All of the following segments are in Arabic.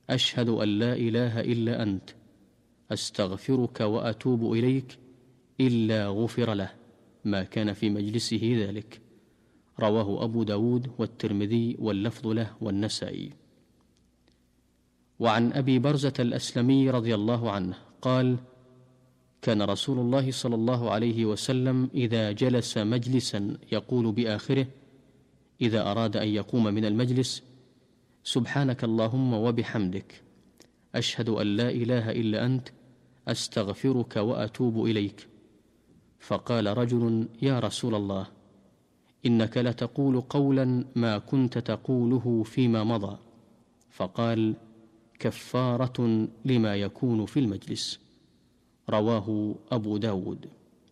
أشهد أن لا إله إلا أنت أستغفرك وأتوب إليك، إلا غفر له ما كان في مجلسه ذلك. رواه أبو داود والترمذي واللفظ له والنسائي. وعن أبي برزة الأسلمي رضي الله عنه قال: كان رسول الله صلى الله عليه وسلم إذا جلس مجلسا يقول بآخره إذا أراد أن يقوم من المجلس: سبحانك اللهم وبحمدك، أشهد أن لا إله إلا أنت أستغفرك وأتوب إليك. فقال رجل: يا رسول الله، إنك لتقول قولا ما كنت تقوله فيما مضى. فقال: كفارة لما يكون في المجلس. رواه أبو داود.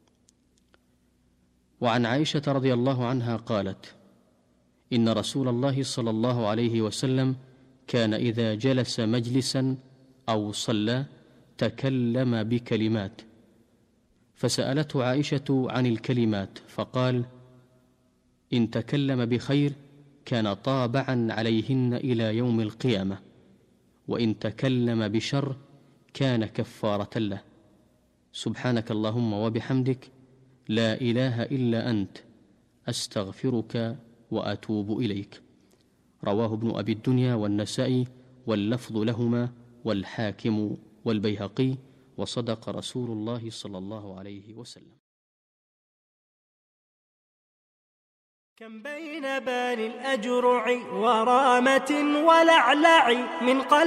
وعن عائشة رضي الله عنها قالت: إن رسول الله صلى الله عليه وسلم كان إذا جلس مجلسا أو صلى تكلم بكلمات، فسألته عائشة عن الكلمات فقال: إن تكلم بخير كان طابعا عليهن إلى يوم القيامة، وإن تكلم بشر كان كفارة له. سبحانك اللهم وبحمدك، لا إله إلا أنت أستغفرك وأتوب إليك. رواه ابن أبي الدنيا والنسائي واللفظ لهما والحاكم والبيهقي، وصدق رسول الله صلى الله عليه وسلم. كم بين بان الأجرع ورامة ولعلع من